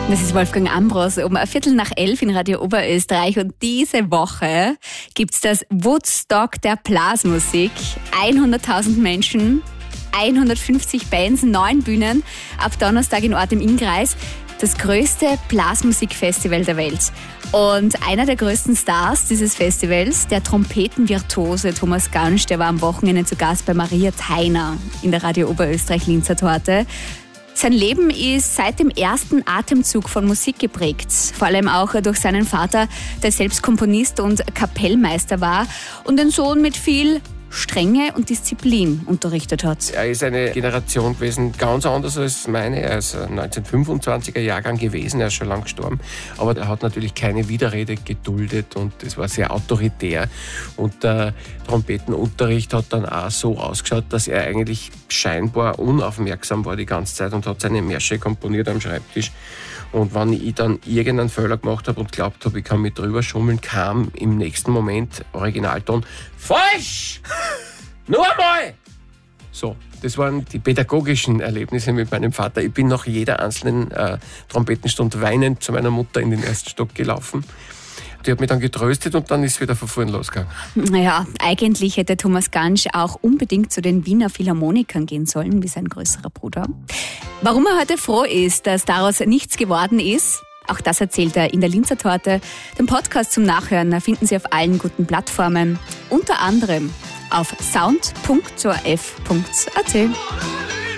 Das ist Wolfgang Ambros um 11:15 in Radio Oberösterreich und diese Woche gibt's das Woodstock der Blasmusik. 100.000 Menschen, 150 Bands, 9 Bühnen, ab Donnerstag in Ort im Innkreis. Das größte Blasmusikfestival der Welt. Und einer der größten Stars dieses Festivals, der Trompetenvirtuose Thomas Gansch, der war am Wochenende zu Gast bei Maria Theiner in der Radio Oberösterreich Linzer Torte. Sein Leben ist seit dem ersten Atemzug von Musik geprägt, vor allem auch durch seinen Vater, der selbst Komponist und Kapellmeister war und den Sohn mit viel Strenge und Disziplin unterrichtet hat. Er ist eine Generation gewesen, ganz anders als meine. Er ist ein 1925er Jahrgang gewesen, er ist schon lang gestorben. Aber er hat natürlich keine Widerrede geduldet und es war sehr autoritär. Und der Trompetenunterricht hat dann auch so ausgeschaut, dass er eigentlich scheinbar unaufmerksam war die ganze Zeit und hat seine Märsche komponiert am Schreibtisch. Und wenn ich dann irgendeinen Fehler gemacht habe und glaubt habe, ich kann mit drüber schummeln, kam im nächsten Moment Originalton: Falsch! Nur einmal! So, das waren die pädagogischen Erlebnisse mit meinem Vater. Ich bin nach jeder einzelnen Trompetenstunde weinend zu meiner Mutter in den ersten Stock gelaufen. Die hat mich dann getröstet und dann ist es wieder von vorn losgegangen. Naja, eigentlich hätte Thomas Gansch auch unbedingt zu den Wiener Philharmonikern gehen sollen, wie sein größerer Bruder. Warum er heute froh ist, dass daraus nichts geworden ist, auch das erzählt er in der Linzer Torte. Den Podcast zum Nachhören finden Sie auf allen guten Plattformen, unter anderem auf sound.orf.at.